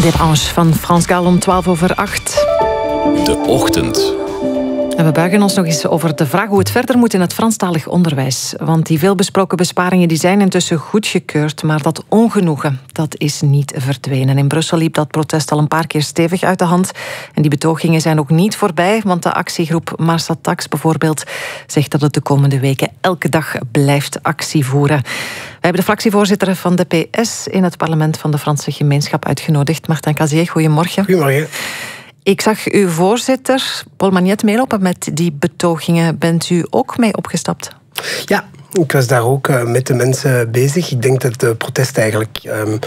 Débranche van Frans Gall om 7:12. De Ochtend. En we buigen ons nog eens over de vraag hoe het verder moet in het Franstalig onderwijs. Want die veelbesproken besparingen die zijn intussen goedgekeurd, maar dat ongenoegen, dat is niet verdwenen. In Brussel liep dat protest al een paar keer stevig uit de hand. En die betogingen zijn ook niet voorbij, want de actiegroep Marsa Tax bijvoorbeeld zegt dat het de komende weken elke dag blijft actie voeren. We hebben de fractievoorzitter van de PS in het parlement van de Franse gemeenschap uitgenodigd. Martin Casier, goedemorgen. Goedemorgen. Ik zag uw voorzitter, Paul Magnet, meelopen met die betogingen. Bent u ook mee opgestapt? Ja, ik was daar ook met de mensen bezig. Ik denk dat de protest eigenlijk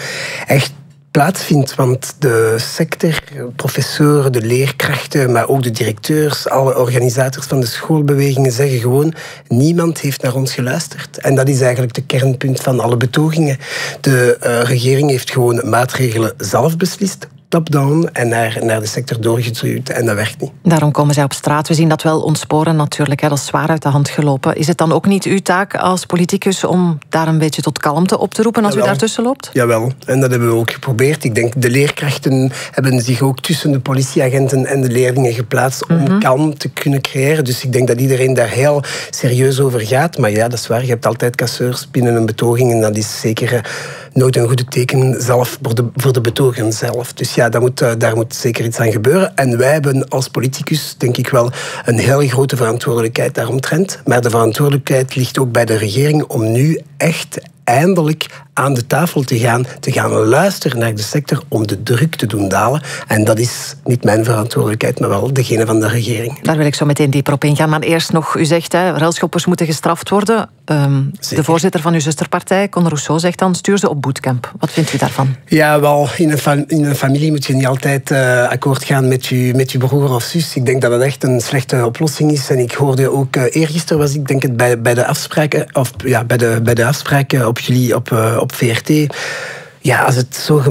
echt plaatsvindt, want de sector, professoren, de leerkrachten, maar ook de directeurs, alle organisators van de schoolbewegingen zeggen gewoon, niemand heeft naar ons geluisterd. En dat is eigenlijk de kernpunt van alle betogingen. De regering heeft gewoon maatregelen zelf beslist, top-down, en naar de sector doorgeduwd. En dat werkt niet. Daarom komen zij op straat. We zien dat wel ontsporen natuurlijk. Dat is zwaar uit de hand gelopen. Is het dan ook niet uw taak als politicus om daar een beetje tot kalmte op te roepen als u daartussen loopt? Jawel, en dat hebben we ook geprobeerd. Ik denk, de leerkrachten hebben zich ook tussen de politieagenten en de leerlingen geplaatst om kalm te kunnen creëren. Dus ik denk dat iedereen daar heel serieus over gaat. Maar ja, dat is waar. Je hebt altijd casseurs binnen een betoging en dat is zeker nooit een goede teken zelf voor de betoger zelf. Dus ja, daar moet zeker iets aan gebeuren. En wij hebben als politicus, denk ik wel, een heel grote verantwoordelijkheid daaromtrent. Maar de verantwoordelijkheid ligt ook bij de regering om nu echt eindelijk aan de tafel te gaan luisteren naar de sector om de druk te doen dalen. En dat is niet mijn verantwoordelijkheid, maar wel degene van de regering. Daar wil ik zo meteen dieper op ingaan. Maar eerst nog, u zegt, ruilschoppers moeten gestraft worden. De voorzitter van uw zusterpartij, Conor Rousseau, zegt dan, stuur ze op bootcamp. Wat vindt u daarvan? Ja, wel, in een familie moet je niet altijd akkoord gaan met je broer of zus. Ik denk dat het echt een slechte oplossing is. En ik hoorde ook, eergisteren was ik denk het bij de afspraken, bij de afspraken op jullie op VRT. Ja, als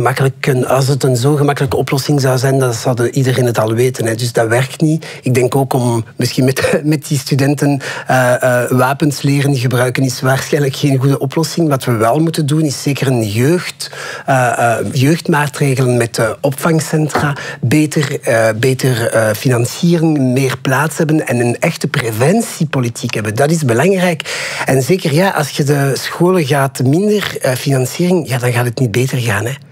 het een zo gemakkelijke oplossing zou zijn, dan zou iedereen het al weten. Hè. Dus dat werkt niet. Ik denk ook om misschien met die studenten wapens leren gebruiken is waarschijnlijk geen goede oplossing. Wat we wel moeten doen, is zeker een jeugdmaatregelen met opvangcentra, beter financiering, meer plaats hebben en een echte preventiepolitiek hebben. Dat is belangrijk. En zeker, ja, als je de scholen gaat minder financiering, ja, dan gaat het niet beter gaan. Hè.